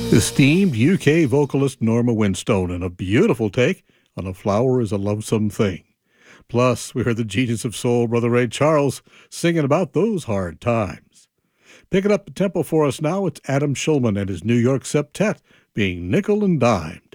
Esteemed UK vocalist Norma Winstone in a beautiful take on A Flower is a Lonesome Thing. Plus, we heard the genius of soul, Brother Ray Charles, singing about those hard times. Picking up the tempo for us now, it's Adam Shulman and his New York Septet being nickel and dime.